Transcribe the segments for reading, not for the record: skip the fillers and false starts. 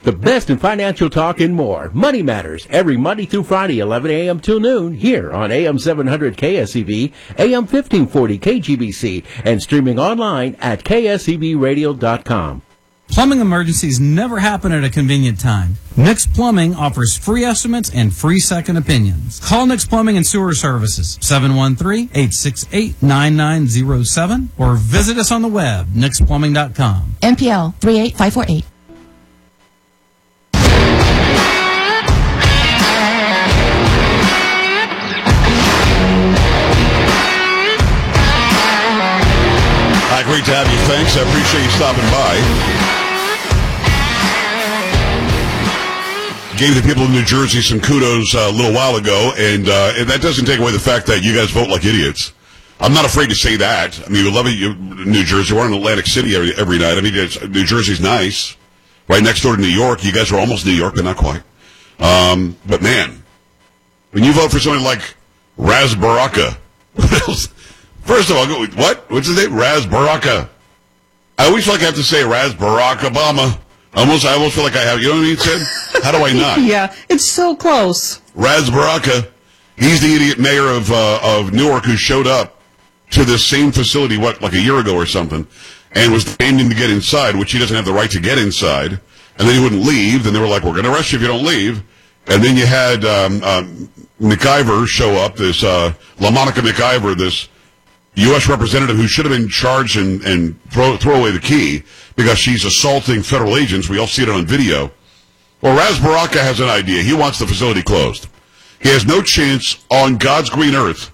The best in financial talk and more. Money Matters, every Monday through Friday, 11 a.m. till noon, here on AM 700 KSEV, AM 1540 KGBC, and streaming online at ksevradio.com. Plumbing emergencies never happen at a convenient time. Nix Plumbing offers free estimates and free second opinions. Call Nix Plumbing and Sewer Services, 713-868-9907, or visit us on the web, nixplumbing.com. NPL 38548. Great to have you. Thanks. I appreciate you stopping by. Gave the people in New Jersey some kudos a little while ago, and that doesn't take away the fact that you guys vote like idiots. I'm not afraid to say that. I mean, we love it, New Jersey. We're in Atlantic City every night. I mean, New Jersey's nice. Right next door to New York. You guys are almost New York, but not quite. But, man, when you vote for somebody like Ras Baraka, first of all, what? What's his name? Ras Baraka. I always feel like I have to say Ras Barack Obama. I almost feel like I have. You know what I mean, Sid? How do I not? Yeah, it's so close. Ras Baraka. He's the idiot mayor of Newark who showed up to this same facility, like a year ago or something, and was demanding to get inside, which he doesn't have the right to get inside. And then he wouldn't leave. Then they were like, we're going to arrest you if you don't leave. And then you had McIver show up, this LaMonica McIver, this U.S. representative who should have been charged and throw away the key because she's assaulting federal agents. We all see it on video. Well, Ras Baraka has an idea. He wants the facility closed. He has no chance on God's green earth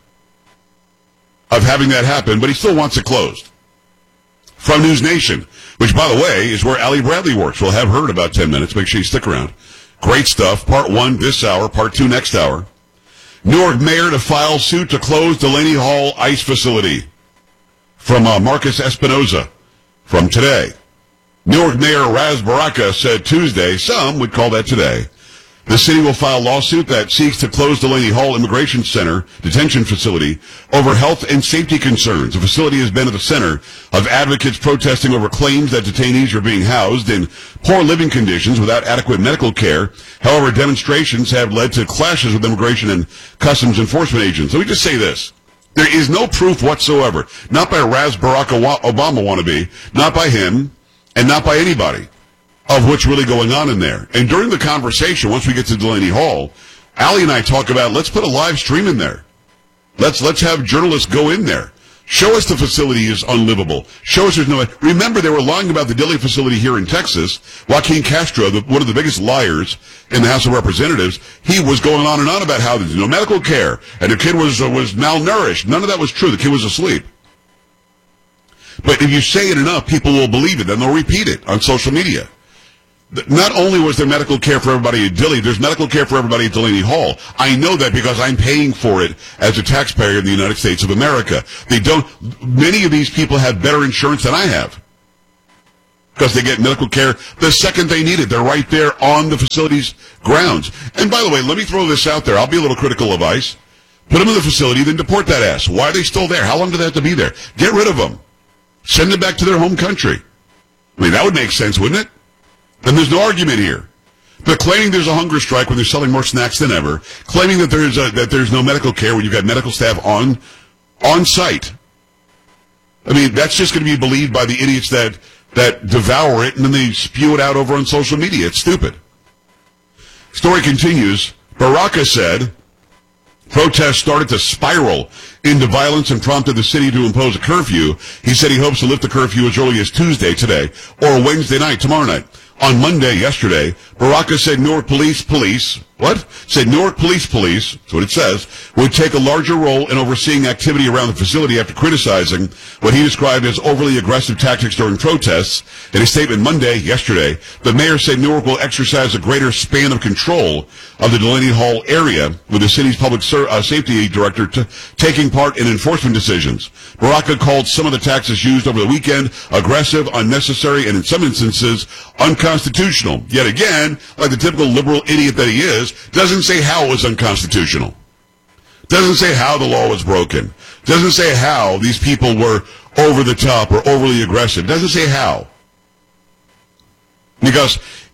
of having that happen, but he still wants it closed. From News Nation, which, by the way, is where Allie Bradley works. We'll have her in about 10 minutes. Make sure you stick around. Great stuff. Part 1 this hour, Part 2 next hour. Newark mayor to file suit to close Delaney Hall ICE facility. From Marcus Espinoza from today. Newark Mayor Ras Baraka said Tuesday, some would call that today, the city will file a lawsuit that seeks to close Delaney Hall Immigration Center detention facility over health and safety concerns. The facility has been at the center of advocates protesting over claims that detainees are being housed in poor living conditions without adequate medical care. However, demonstrations have led to clashes with immigration and customs enforcement agents. Let me just say this. There is no proof whatsoever, not by Ras Barack Obama wannabe, not by him, and not by anybody, of what's really going on in there. And during the conversation, once we get to Delaney Hall, Allie and I talk about, let's put a live stream in there. Let's have journalists go in there. Show us the facility is unlivable. Show us there's no... Remember, they were lying about the Dilley facility here in Texas. Joaquin Castro, one of the biggest liars in the House of Representatives, he was going on and on about how there's no medical care, and the kid was malnourished. None of that was true. The kid was asleep. But if you say it enough, people will believe it, and they'll repeat it on social media. Not only was there medical care for everybody at Dilley, there's medical care for everybody at Delaney Hall. I know that because I'm paying for it as a taxpayer in the United States of America. Many of these people have better insurance than I have because they get medical care the second they need it. They're right there on the facility's grounds. And by the way, let me throw this out there. I'll be a little critical of ICE. Put them in the facility, then deport that ass. Why are they still there? How long do they have to be there? Get rid of them. Send them back to their home country. I mean, that would make sense, wouldn't it? Then there's no argument here. But claiming there's a hunger strike when they're selling more snacks than ever, claiming that there's no medical care when you've got medical staff on site. I mean, that's just going to be believed by the idiots that devour it and then they spew it out over on social media. It's stupid. Story continues. Baraka said protests started to spiral into violence and prompted the city to impose a curfew. He said he hopes to lift the curfew as early as Tuesday today or Wednesday night, tomorrow night. On Monday, yesterday, Baraka said Newark Police, that's what it says, would take a larger role in overseeing activity around the facility after criticizing what he described as overly aggressive tactics during protests. In a statement yesterday, the mayor said Newark will exercise a greater span of control of the Delaney Hall area, with the city's public safety director taking part in enforcement decisions. Baraka called some of the tactics used over the weekend aggressive, unnecessary, and in some instances, unconstitutional. Yet again, like the typical liberal idiot that he is, doesn't say how it was unconstitutional. Doesn't say how the law was broken. Doesn't say how these people were over the top or overly aggressive. Doesn't say how. Because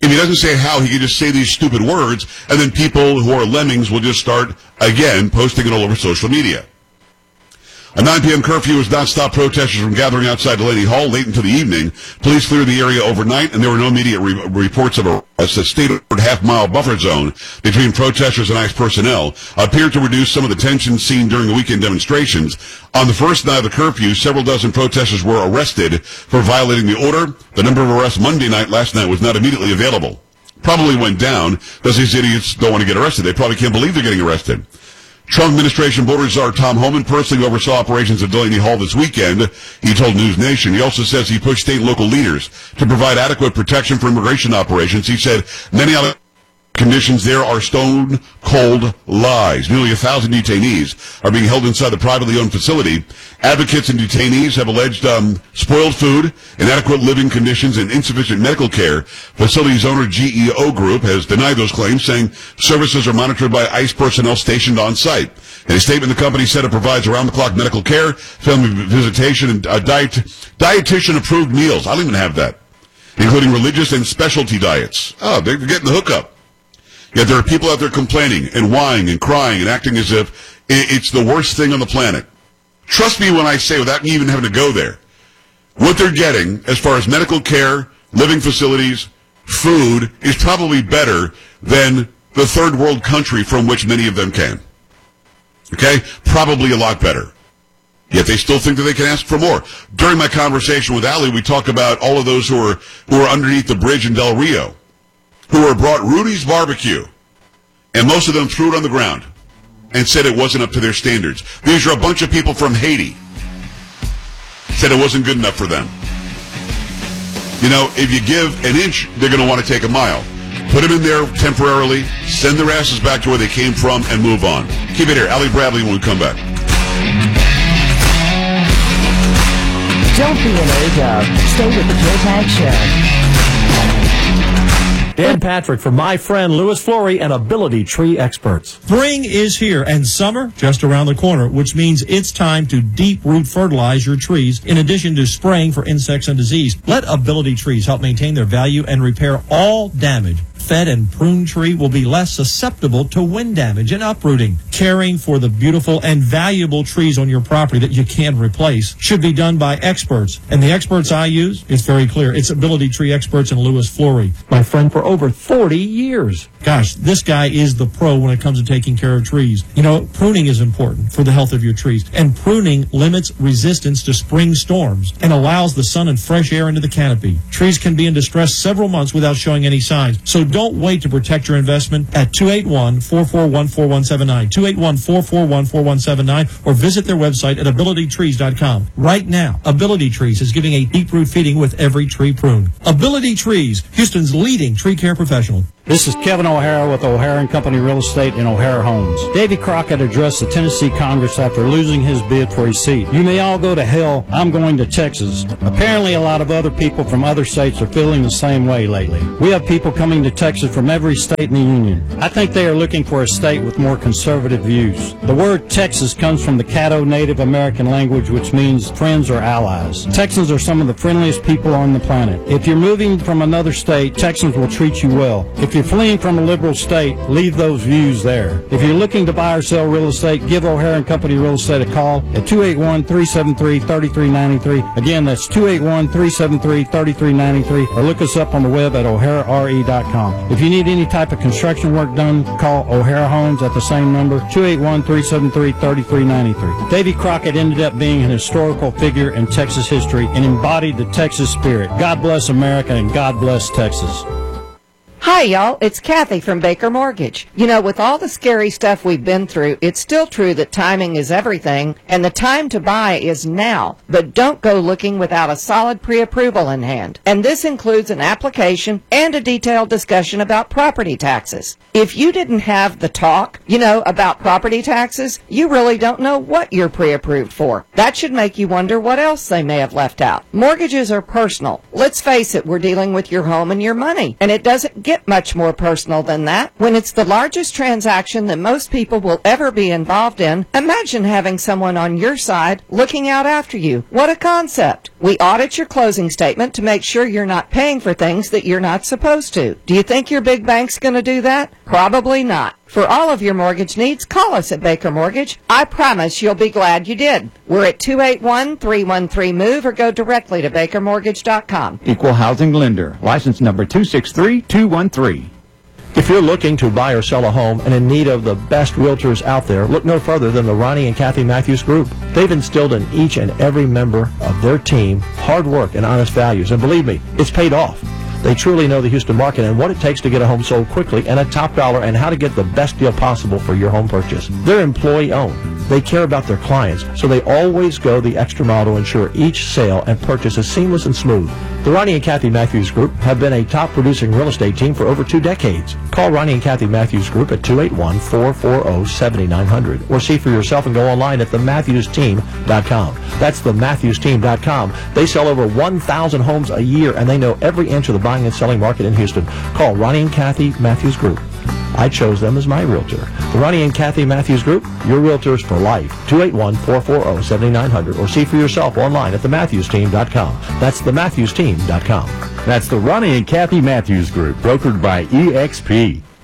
If he doesn't say how, he can just say these stupid words, and then people who are lemmings will just start, again, posting it all over social media. A 9 p.m. curfew has not stopped protesters from gathering outside Delaney Hall late into the evening. Police cleared the area overnight, and there were no immediate reports of arrests. A state-ordered half-mile buffer zone between protesters and ICE personnel appeared to reduce some of the tension seen during the weekend demonstrations. On the first night of the curfew, several dozen protesters were arrested for violating the order. The number of arrests Monday night last night was not immediately available. Probably went down because these idiots don't want to get arrested. They probably can't believe they're getting arrested. Trump administration border czar Tom Homan personally oversaw operations at Delaney Hall this weekend, he told News Nation. He also says he pushed state and local leaders to provide adequate protection for immigration operations. He said many other conditions there are stone-cold lies. Nearly 1,000 detainees are being held inside the privately owned facility. Advocates and detainees have alleged spoiled food, inadequate living conditions, and insufficient medical care. Facility's owner, GEO Group, has denied those claims, saying services are monitored by ICE personnel stationed on site. In a statement, the company said it provides around-the-clock medical care, family visitation, and dietitian-approved meals. I don't even have that, including religious and specialty diets. Oh, they're getting the hookup. Yet there are people out there complaining and whining and crying and acting as if it's the worst thing on the planet. Trust me when I say, without me even having to go there, what they're getting as far as medical care, living facilities, food is probably better than the third world country from which many of them came. Okay? Probably a lot better. Yet they still think that they can ask for more. During my conversation with Ali, we talk about all of those who are underneath the bridge in Del Rio, who were brought Rudy's Barbecue, and most of them threw it on the ground and said it wasn't up to their standards. These are a bunch of people from Haiti. Said it wasn't good enough for them. You know, if you give an inch, they're going to want to take a mile. Put them in there temporarily, send their asses back to where they came from, and move on. Keep it here. Ali Bradley when we come back. Don't be an A-dub. Stay with the Joe Pags Show. Dan Patrick for my friend Louis Flory and Ability Tree Experts. Spring is here and summer just around the corner, which means it's time to deep root fertilize your trees in addition to spraying for insects and disease. Let Ability Trees help maintain their value and repair all damage. Fed and pruned tree will be less susceptible to wind damage and uprooting. Caring for the beautiful and valuable trees on your property that you can replace should be done by experts. And the experts I use, it's very clear. It's Ability Tree Experts and Louis Flory. My friend for over 40 years. Gosh, this guy is the pro when it comes to taking care of trees. You know, pruning is important for the health of your trees. And pruning limits resistance to spring storms and allows the sun and fresh air into the canopy. Trees can be in distress several months without showing any signs. So don't wait to protect your investment at 281-441-4179, 281-441-4179, or visit their website at abilitytrees.com. Right now, Ability Trees is giving a deep root feeding with every tree prune. Ability Trees, Houston's leading tree care professional. This is Kevin O'Hara with O'Hara & Company Real Estate in O'Hara Homes. Davy Crockett addressed the Tennessee Congress after losing his bid for his seat. You may all go to hell, I'm going to Texas. Apparently a lot of other people from other states are feeling the same way lately. We have people coming to Texas from every state in the union. I think they are looking for a state with more conservative views. The word Texas comes from the Caddo Native American language, which means friends or allies. Texans are some of the friendliest people on the planet. If you're moving from another state, Texans will treat you well. If you're fleeing from a liberal state, leave those views there. If you're looking to buy or sell real estate, give O'Hara & Company Real Estate a call at 281-373-3393. Again, that's 281-373-3393, or look us up on the web at o'harare.com. If you need any type of construction work done, call O'Hara Homes at the same number, 281-373-3393. Davy Crockett ended up being an historical figure in Texas history and embodied the Texas spirit. God bless America and God bless Texas. Hi, y'all. It's Kathy from Baker Mortgage. You know, with all the scary stuff we've been through, it's still true that timing is everything, and the time to buy is now. But don't go looking without a solid pre-approval in hand. And this includes an application and a detailed discussion about property taxes. If you didn't have the talk, about property taxes, you really don't know what you're pre-approved for. That should make you wonder what else they may have left out. Mortgages are personal. Let's face it, we're dealing with your home and your money, and it doesn't get get much more personal than that. When it's the largest transaction that most people will ever be involved in, imagine having someone on your side looking out after you. What a concept. We audit your closing statement to make sure you're not paying for things that you're not supposed to. Do you think your big bank's going to do that? Probably not. For all of your mortgage needs, call us at Baker Mortgage. I promise you'll be glad you did. We're at 281-313-MOVE or go directly to bakermortgage.com. Equal housing lender. License number 263213. If you're looking to buy or sell a home and in need of the best realtors out there, look no further than the Ronnie and Kathy Matthews Group. They've instilled in each and every member of their team hard work and honest values, and believe me, it's paid off. They truly know the Houston market and what it takes to get a home sold quickly and at top dollar, and how to get the best deal possible for your home purchase. They're employee-owned. They care about their clients, so they always go the extra mile to ensure each sale and purchase is seamless and smooth. The Ronnie and Kathy Matthews Group have been a top-producing real estate team for over 2 decades. Call Ronnie and Kathy Matthews Group at 281-440-7900 or see for yourself and go online at thematthewsteam.com. That's thematthewsteam.com. They sell over 1,000 homes a year, and they know every inch of the buying and selling market in Houston. Call Ronnie and Kathy Matthews Group. I chose them as my realtor. The Ronnie and Kathy Matthews Group, your realtors for life. 281-440-7900 or see for yourself online at thematthewsteam.com. That's thematthewsteam.com. That's the Ronnie and Kathy Matthews Group, brokered by EXP.